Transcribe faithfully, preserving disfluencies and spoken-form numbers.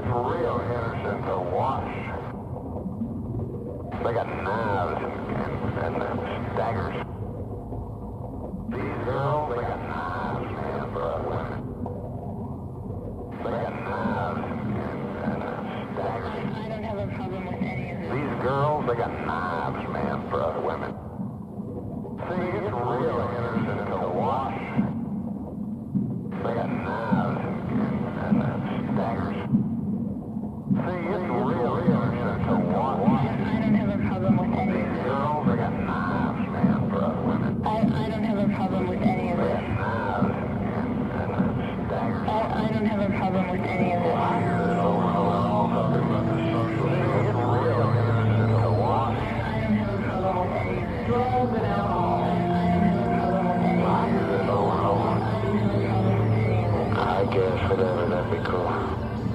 real innocent to watch. They got knives and, and, and uh, daggers. These girls, they got knives, man, for us women. They got knives and, and, and uh, daggers. I don't have a problem with any of this. These girls, they got knives, man, for us women. See, it's real innocent to watch. They got knives and, and, and uh, daggers. See, it's real innocent to watch. I don't have a problem with any of These this. girls, they got knives, man, for us women. I, I don't have a problem with any of They this. got knives and, and, and uh, daggers. I, I don't have a problem with any of this. I hear it over and over and all talking about the social. See, it's real innocent to watch. I don't have a problem with any of this. Drugs and alcohol. I don't have a problem with any of I this. hear it over and over. I don't have a problem with any of this. I guess for them,